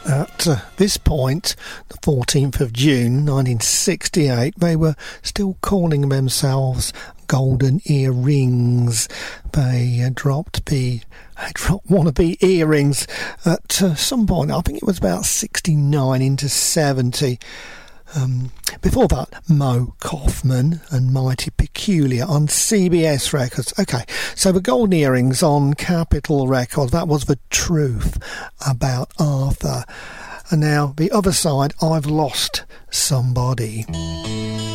At this point, the 14th of June 1968, they were still calling themselves Golden Earrings. They dropped wannabe earrings at some point. I think it was about 69 into 70. Before that, Mo Kaufman and Mighty Peculiar on CBS Records. Okay, so the Golden Earrings on Capitol Records, that was The Truth About Arthur. And now the other side, I've Lost Somebody.